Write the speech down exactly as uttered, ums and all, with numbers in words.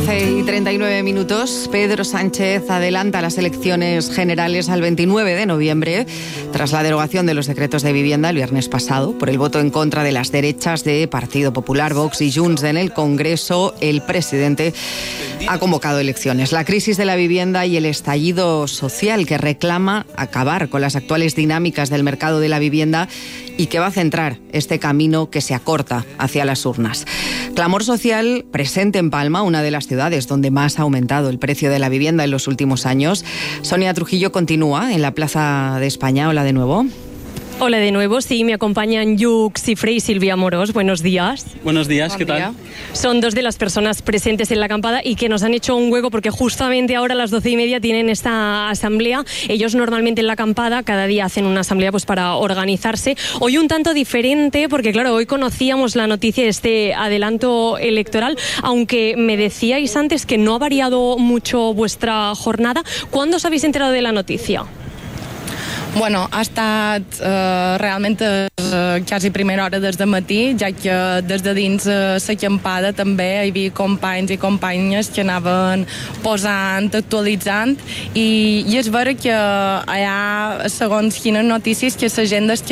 doce y treinta y nueve minutos. Pedro Sánchez adelanta las elecciones generales al veintinueve de noviembre tras la derogación de los decretos de vivienda el viernes pasado. Por el voto en contra de las derechas de Partido Popular, Vox y Junts en el Congreso, el presidente ha convocado elecciones. La crisis de la vivienda y el estallido social que reclama acabar con las actuales dinámicas del mercado de la vivienda y que va a centrar este camino que se acorta hacia las urnas. Clamor social presente en Palma, una de las ciudades donde más ha aumentado el precio de la vivienda en los últimos años. Sonia Trujillo continúa en la Plaza de España. Hola de nuevo. Hola de nuevo, sí, me acompañan Lluc Cifré y Silvia Morós. Buenos días. Buenos días, Buen ¿qué día. tal? Son dos de las personas presentes en la acampada y que nos han hecho un hueco porque justamente ahora a las doce y media tienen esta asamblea. Ellos normalmente en la acampada cada día hacen una asamblea pues para organizarse. Hoy un tanto diferente porque claro, hoy conocíamos la noticia de este adelanto electoral, aunque me decíais antes que no ha variado mucho vuestra jornada. ¿Cuándo os habéis enterado de la noticia? Bueno, ha estat eh, realment eh, quasi primera hora des de matí, ja que des de dins eh, l'acampada també hi havia companys i companyes que anaven posant, actualitzant, i, i és vera que hi ha segons quines notícies que la gent des que